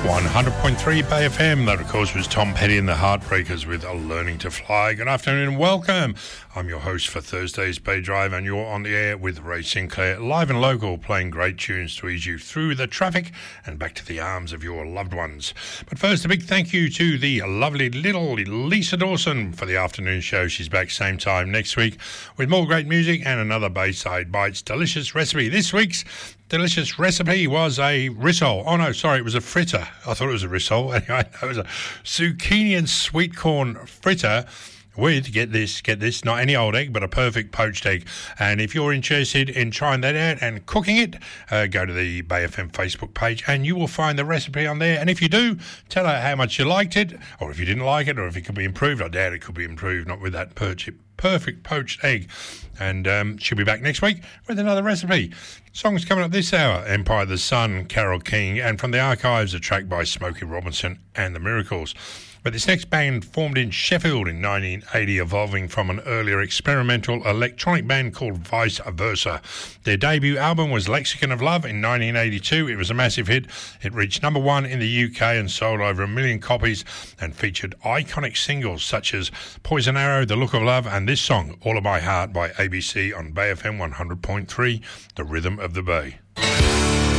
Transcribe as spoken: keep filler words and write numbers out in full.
one hundred point three Bay F M. That, of course, was Tom Petty and the Heartbreakers with Learning to Fly. Good afternoon and welcome. I'm your host for Thursday's Bay Drive, and you're on the air with Ray Sinclair, live and local, playing great tunes to ease you through the traffic and back to the arms of your loved ones. But first, a big thank you to the lovely little Lisa Dawson for the afternoon show. She's back same time next week with more great music and another Bayside Bites delicious recipe. This week's delicious recipe was a risol. Oh no, sorry, it was a fritter. I thought it was a risol. Anyway, it was a zucchini and sweet corn fritter with, get this, get this, not any old egg, but a perfect poached egg. And if you're interested in trying that out and cooking it, uh, go to the Bay F M Facebook page and you will find the recipe on there. And if you do, tell her how much you liked it, or if you didn't like it, or if it could be improved. I doubt it could be improved, not with that perch- perfect poached egg. And um, she'll be back next week with another recipe. Songs coming up this hour: Empire of the Sun, Carole King, and from the archives, a track by Smokey Robinson and the Miracles. But this next band formed in Sheffield in nineteen eighty, evolving from an earlier experimental electronic band called Vice Versa. Their debut album was Lexicon of Love in nineteen eighty-two. It was a massive hit. It reached number one in the U K and sold over a million copies and featured iconic singles such as Poison Arrow, The Look of Love, and this song, All of My Heart by A B C on Bay F M one hundred point three, The Rhythm of the Bay.